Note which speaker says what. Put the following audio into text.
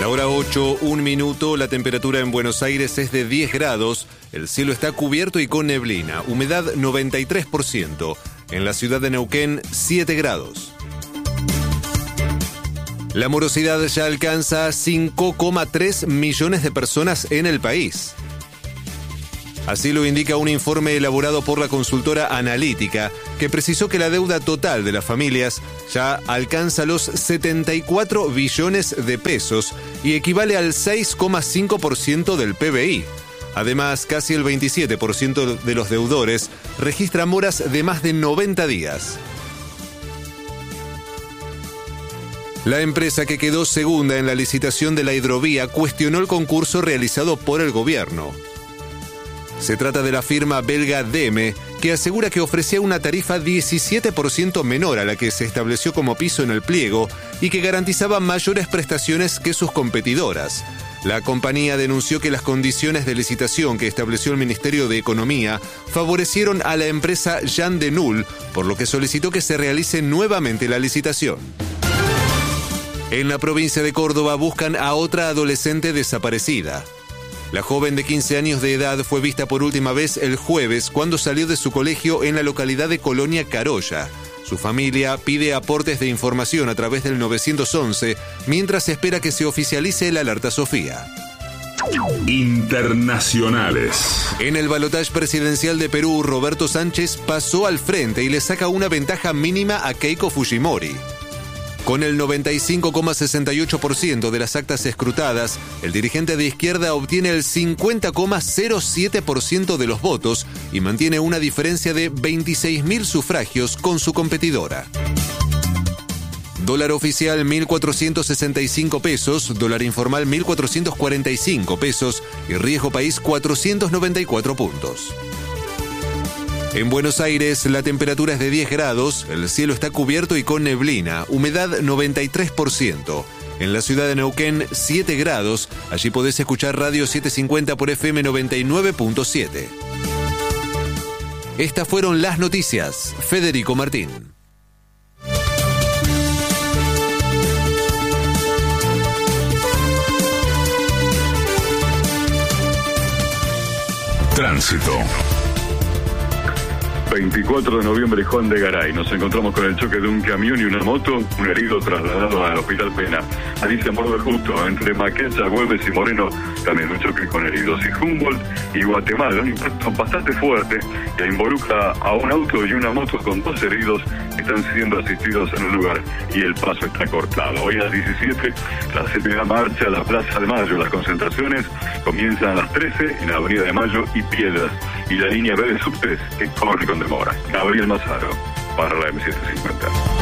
Speaker 1: La hora 8, 1 minuto, la temperatura en Buenos Aires es de 10 grados, el cielo está cubierto y con neblina, humedad 93%, en la ciudad de Neuquén 7 grados. La morosidad ya alcanza 5,3 millones de personas en el país. Así lo indica un informe elaborado por la consultora Analítica, que precisó que la deuda total de las familias ya alcanza los 74 billones de pesos y equivale al 6,5% del PBI. Además, casi el 27% de los deudores registra moras de más de 90 días. La empresa que quedó segunda en la licitación de la hidrovía cuestionó el concurso realizado por el gobierno. Se trata de la firma belga Deme, que asegura que ofrecía una tarifa 17% menor a la que se estableció como piso en el pliego y que garantizaba mayores prestaciones que sus competidoras. La compañía denunció que las condiciones de licitación que estableció el Ministerio de Economía favorecieron a la empresa Jan de Null, por lo que solicitó que se realice nuevamente la licitación. En la provincia de Córdoba buscan a otra adolescente desaparecida. La joven de 15 años de edad fue vista por última vez el jueves cuando salió de su colegio en la localidad de Colonia Carolla. Su familia pide aportes de información a través del 911 mientras espera que se oficialice el alerta Sofía.
Speaker 2: Internacionales.
Speaker 1: En el balotaje presidencial de Perú, Roberto Sánchez pasó al frente y le saca una ventaja mínima a Keiko Fujimori. Con el 95,68% de las actas escrutadas, el dirigente de izquierda obtiene el 50,07% de los votos y mantiene una diferencia de 26.000 sufragios con su competidora. Dólar oficial 1.465 pesos, dólar informal 1.445 pesos y riesgo país 494 puntos. En Buenos Aires, la temperatura es de 10 grados, el cielo está cubierto y con neblina, humedad 93%. En la ciudad de Neuquén, 7 grados, allí podés escuchar Radio 750 por FM 99.7. Estas fueron las noticias. Federico Martín.
Speaker 2: Tránsito.
Speaker 3: 24 de noviembre, Juan de Garay. Nos encontramos con el choque de un camión y una moto, un herido trasladado al Hospital Pena. Alicia Mordo justo, entre Maquecha, Güemes y Moreno, también un choque con heridos. Y Humboldt y Guatemala, un impacto bastante fuerte que involucra a un auto y una moto con 2 heridos que están siendo asistidos en el lugar y el paso está cortado. Hoy a las 17, la CTA marcha a la Plaza de Mayo. Las concentraciones comienzan a las 13 en la Avenida de Mayo y Piedras. Y la línea B de subtes que corre con demora. Gabriel Mazaro, para la M750.